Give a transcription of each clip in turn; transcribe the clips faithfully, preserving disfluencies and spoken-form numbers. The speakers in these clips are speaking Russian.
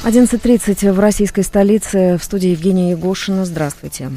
одиннадцать тридцать в российской столице. В студии Евгения Егошина. Здравствуйте.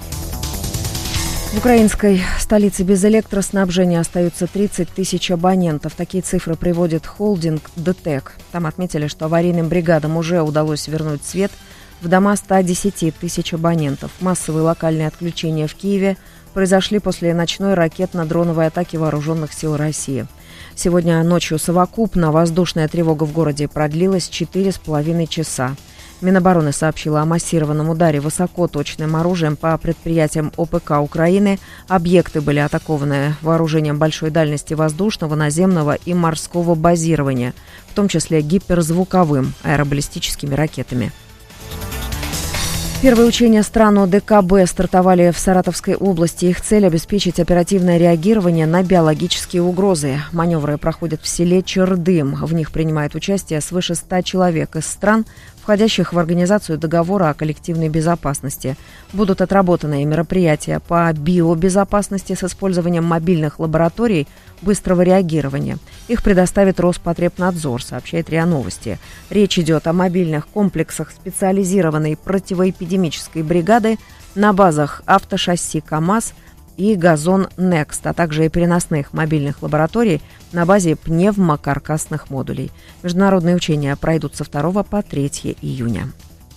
В украинской столице без электроснабжения остаются тридцать тысяч абонентов. Такие цифры приводит холдинг ДТЭК. Там отметили, что аварийным бригадам уже удалось вернуть свет в дома ста десяти тысяч абонентов. Массовые локальные отключения в Киеве произошли после ночной ракетно-дроновой атаки вооруженных сил России. Сегодня ночью совокупно воздушная тревога в городе продлилась четыре с половиной часа. Минобороны сообщила о массированном ударе высокоточным оружием по предприятиям ОПК Украины. Объекты были атакованы вооружением большой дальности воздушного, наземного и морского базирования, в том числе гиперзвуковым аэробаллистическими ракетами. Первые учения стран ОДКБ стартовали в Саратовской области. Их цель – обеспечить оперативное реагирование на биологические угрозы. Маневры проходят в селе Чердым. В них принимает участие свыше ста человек из стран, входящих в организацию договора о коллективной безопасности. Будут отработаны мероприятия по биобезопасности с использованием мобильных лабораторий быстрого реагирования. Их предоставит Роспотребнадзор, сообщает РИА Новости. Речь идет о мобильных комплексах специализированной противоэпидемической бригады на базах автошасси КАМАЗ и Газон Некст, а также и переносных мобильных лабораторий на базе пневмокаркасных модулей. Международные учения пройдут со второго по третье июня.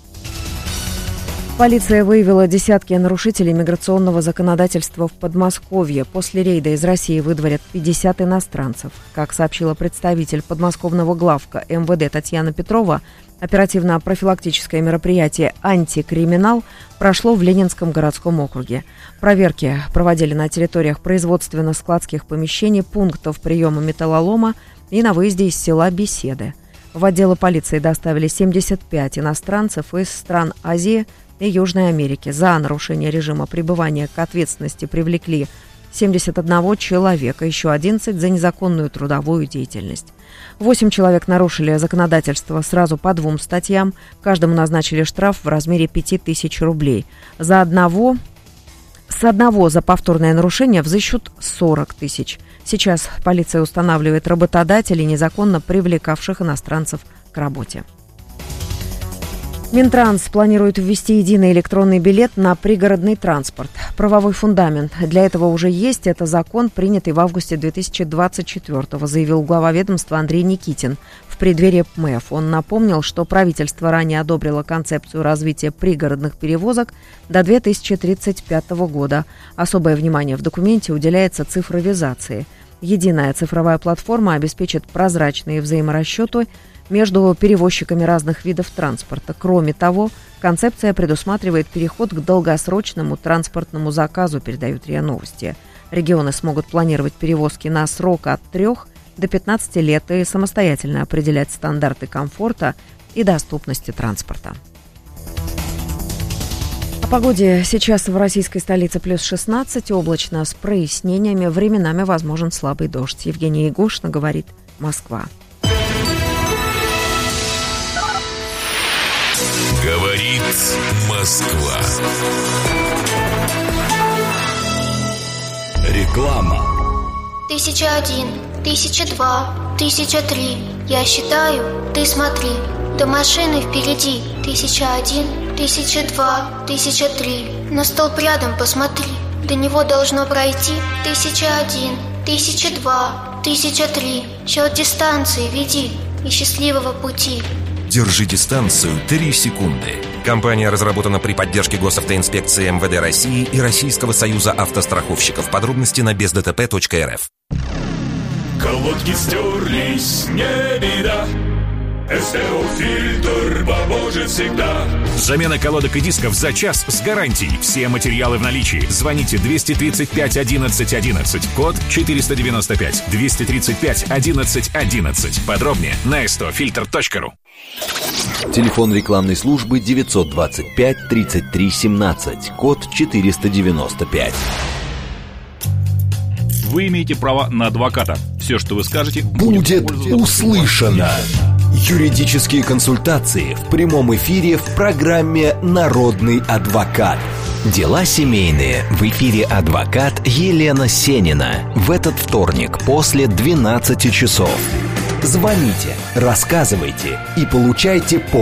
Полиция выявила десятки нарушителей миграционного законодательства в Подмосковье. После рейда из России выдворят пятьдесят иностранцев. Как сообщила представитель подмосковного главка МВД Татьяна Петрова, оперативно-профилактическое мероприятие «Антикриминал» прошло в Ленинском городском округе. Проверки проводили на территориях производственно-складских помещений, пунктов приема металлолома и на выезде из села Беседы. В отделы полиции доставили семьдесят пять иностранцев из стран Азии и Южной Америки. За нарушение режима пребывания к ответственности привлекли семьдесят один человека, еще одиннадцать за незаконную трудовую деятельность. Восемь человек нарушили законодательство сразу по двум статьям. Каждому назначили штраф в размере пяти тысяч рублей. За одного, с одного за повторное нарушение взыщут сорок тысяч. Сейчас полиция устанавливает работодателей, незаконно привлекавших иностранцев к работе. Минтранс планирует ввести единый электронный билет на пригородный транспорт. Правовой фундамент для этого уже есть. Это закон, принятый в августе две тысячи двадцать четвёртого, заявил глава ведомства Андрей Никитин в преддверии ПМЭФ. Он напомнил, что правительство ранее одобрило концепцию развития пригородных перевозок до две тысячи тридцать пятого года. Особое внимание в документе уделяется цифровизации. Единая цифровая платформа обеспечит прозрачные взаиморасчеты между перевозчиками разных видов транспорта. Кроме того, концепция предусматривает переход к долгосрочному транспортному заказу, передают РИА Новости. Регионы смогут планировать перевозки на срок от трех до пятнадцати лет и самостоятельно определять стандарты комфорта и доступности транспорта. О погоде. Сейчас в российской столице плюс шестнадцать, облачно с прояснениями, временами возможен слабый дождь. Евгения Егошина говорит, Москва. Говорит Москва. Реклама. Тысяча один, тысяча два, тысяча три. Я считаю, ты смотри. До машины впереди. Тысяча один, тысяча два, тысяча три. На столб рядом посмотри. До него должно пройти. Тысяча один, тысяча два, тысяча три. Счет дистанции веди и счастливого пути. Держи дистанцию три секунды. Компания разработана при поддержке госавтоинспекции МВД России и Российского союза автостраховщиков. Подробности на без дэ тэ пэ точка эр эф. Колодки стерлись, не беда. СТО-фильтр поможет всегда. Замена колодок и дисков за час с гарантией. Все материалы в наличии. Звоните двести тридцать пять одиннадцать одиннадцать. Код четыреста девяносто пять. двести тридцать пять одиннадцать одиннадцать. Подробнее на эс тэ о фильтр точка ру. Телефон рекламной службы девятьсот двадцать пять тридцать три семнадцать. Код четыреста девяносто пять. Вы имеете право на адвоката. Все, что вы скажете, будет услышано. Юридические консультации в прямом эфире в программе «Народный адвокат». Дела семейные. В эфире адвокат Елена Сенина. В этот вторник после двенадцати часов. Звоните, рассказывайте и получайте помощь.